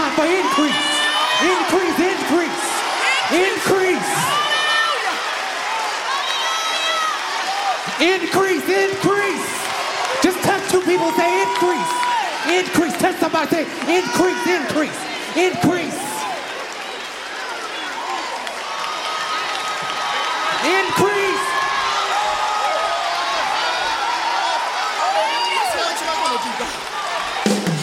time for increase. Increase, increase, increase. Increase, increase. Just touch two people, say increase. Increase, touch somebody, say increase, increase, increase. Increase.